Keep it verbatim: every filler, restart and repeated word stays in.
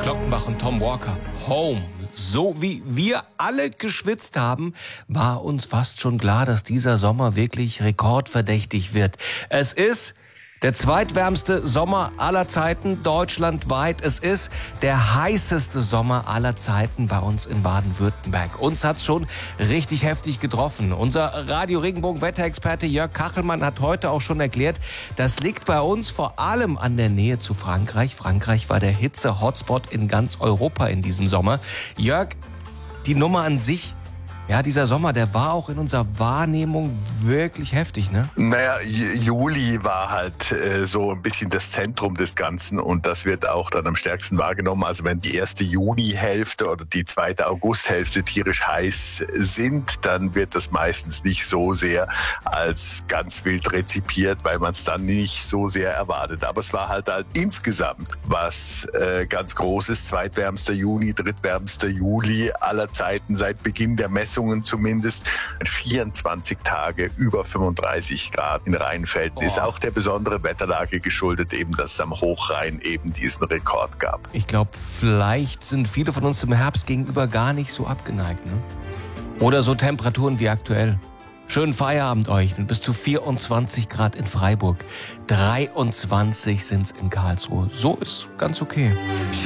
Glockenbach und Tom Walker. Home. So wie wir alle geschwitzt haben, war uns fast schon klar, dass dieser Sommer wirklich rekordverdächtig wird. Es ist der zweitwärmste Sommer aller Zeiten deutschlandweit. Es ist der heißeste Sommer aller Zeiten bei uns in Baden-Württemberg. Uns hat's schon richtig heftig getroffen. Unser Radio-Regenbogen-Wetterexperte Jörg Kachelmann hat heute auch schon erklärt, das liegt bei uns vor allem an der Nähe zu Frankreich. Frankreich war der Hitze-Hotspot in ganz Europa in diesem Sommer. Jörg, die Nummer an sich, ja, dieser Sommer, der war auch in unserer Wahrnehmung wirklich heftig, ne? Naja, Juli war halt äh, so ein bisschen das Zentrum des Ganzen und das wird auch dann am stärksten wahrgenommen. Also wenn die erste Junihälfte oder die zweite Augusthälfte tierisch heiß sind, dann wird das meistens nicht so sehr als ganz wild rezipiert, weil man es dann nicht so sehr erwartet. Aber es war halt halt insgesamt was äh, ganz Großes. Zweitwärmster Juni, drittwärmster Juli aller Zeiten seit Beginn der Messung. Zumindest vierundzwanzig Tage über fünfunddreißig Grad in Rheinfelden. Boah. Ist auch der besonderen Wetterlage geschuldet, eben, dass es am Hochrhein eben diesen Rekord gab. Ich glaube, vielleicht sind viele von uns dem Herbst gegenüber gar nicht so abgeneigt, ne? Oder so Temperaturen wie aktuell. Schönen Feierabend euch mit bis zu vierundzwanzig Grad in Freiburg. dreiundzwanzig sind's in Karlsruhe. So ist ganz okay.